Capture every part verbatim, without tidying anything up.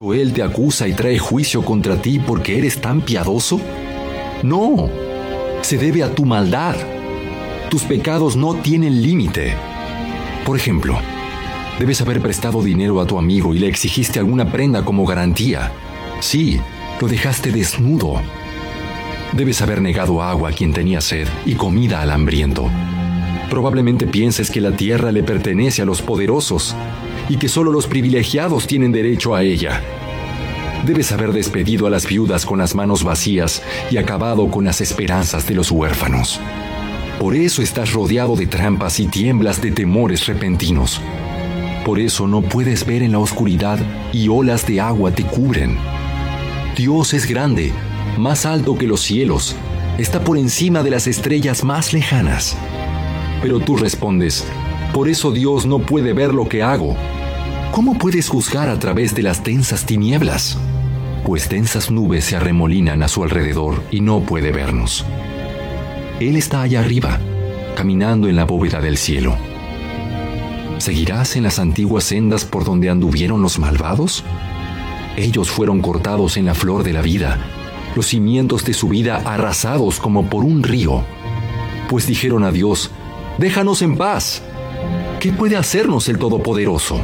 ¿O él te acusa y trae juicio contra ti porque eres tan piadoso? No, se debe a tu maldad. Tus pecados no tienen límite. Por ejemplo, debes haber prestado dinero a tu amigo y le exigiste alguna prenda como garantía. Sí, lo dejaste desnudo. Debes haber negado agua a quien tenía sed y comida al hambriento. Probablemente pienses que la tierra le pertenece a los poderosos y que solo los privilegiados tienen derecho a ella. Debes haber despedido a las viudas con las manos vacías y acabado con las esperanzas de los huérfanos. Por eso estás rodeado de trampas y tiemblas de temores repentinos. Por eso no puedes ver en la oscuridad y olas de agua te cubren. Dios es grande, más alto que los cielos, está por encima de las estrellas más lejanas. Pero tú respondes, por eso Dios no puede ver lo que hago. ¿Cómo puedes juzgar a través de las densas tinieblas? Pues densas nubes se arremolinan a su alrededor y no puede vernos. Él está allá arriba, caminando en la bóveda del cielo. ¿Seguirás en las antiguas sendas por donde anduvieron los malvados? Ellos fueron cortados en la flor de la vida, los cimientos de su vida arrasados como por un río. Pues dijeron a Dios, déjanos en paz. ¿Qué puede hacernos el Todopoderoso?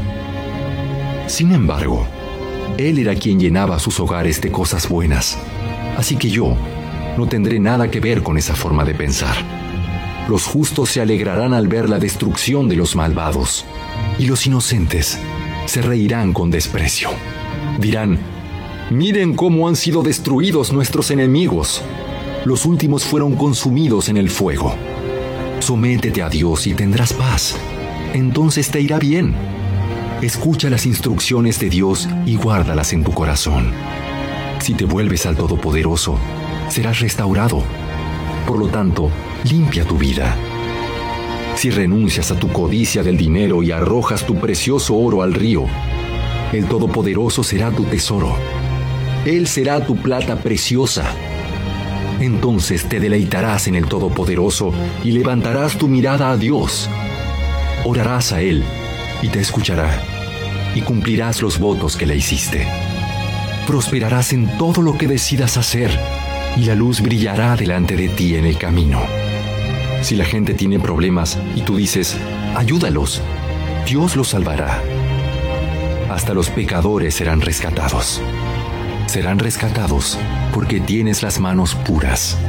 Sin embargo, Él era quien llenaba sus hogares de cosas buenas, así que yo no tendré nada que ver con esa forma de pensar. Los justos se alegrarán al ver la destrucción de los malvados, y los inocentes se reirán con desprecio. Dirán, miren cómo han sido destruidos nuestros enemigos. Los últimos fueron consumidos en el fuego. Sométete a Dios y tendrás paz. Entonces te irá bien. Escucha las instrucciones de Dios y guárdalas en tu corazón. Si te vuelves al Todopoderoso, serás restaurado. Por lo tanto, limpia tu vida. Si renuncias a tu codicia del dinero y arrojas tu precioso oro al río, el Todopoderoso será tu tesoro. Él será tu plata preciosa. Entonces te deleitarás en el Todopoderoso y levantarás tu mirada a Dios. Orarás a Él y te escuchará, y cumplirás los votos que le hiciste. Prosperarás en todo lo que decidas hacer, y la luz brillará delante de ti en el camino. Si la gente tiene problemas y tú dices, ayúdalos, Dios los salvará. Hasta los pecadores serán rescatados. Serán rescatados porque tienes las manos puras.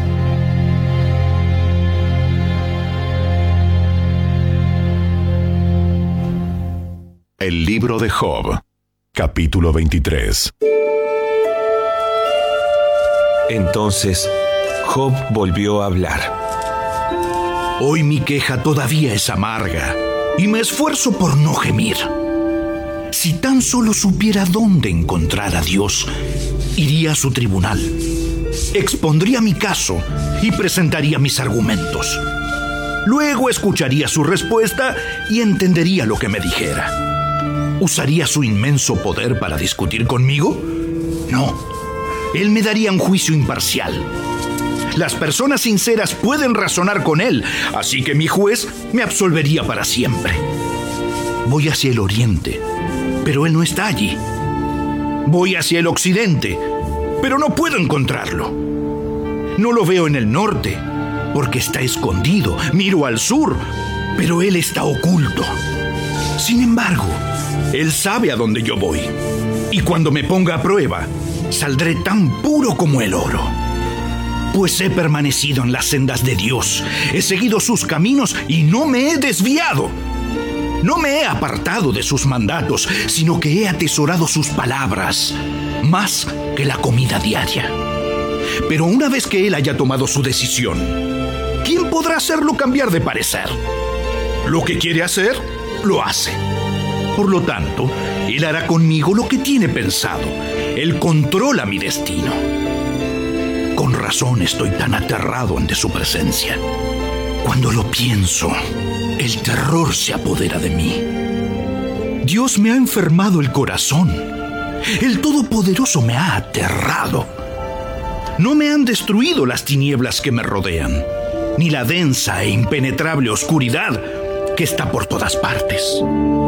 El libro de Job, capítulo veintitrés. Entonces, Job volvió a hablar. Hoy mi queja todavía es amarga, y me esfuerzo por no gemir. Si tan solo supiera dónde encontrar a Dios, iría a su tribunal, expondría mi caso y presentaría mis argumentos. Luego escucharía su respuesta y entendería lo que me dijera. ¿Usaría su inmenso poder para discutir conmigo? No, él me daría un juicio imparcial. Las personas sinceras pueden razonar con él, así que mi juez me absolvería para siempre. Voy hacia el oriente, pero él no está allí. Voy hacia el occidente, pero no puedo encontrarlo. No lo veo en el norte, porque está escondido. Miro al sur, pero él está oculto. Sin embargo, él sabe a dónde yo voy, y cuando me ponga a prueba, saldré tan puro como el oro. Pues he permanecido en las sendas de Dios, he seguido sus caminos y no me he desviado. No me he apartado de sus mandatos, sino que he atesorado sus palabras, más que la comida diaria. Pero una vez que él haya tomado su decisión, ¿quién podrá hacerlo cambiar de parecer? Lo que quiere hacer, lo hace. Por lo tanto, él hará conmigo lo que tiene pensado. Él controla mi destino. Con razón estoy tan aterrado ante su presencia. Cuando lo pienso, el terror se apodera de mí. Dios me ha enfermado el corazón. El Todopoderoso me ha aterrado. No me han destruido las tinieblas que me rodean, ni la densa e impenetrable oscuridad que está por todas partes.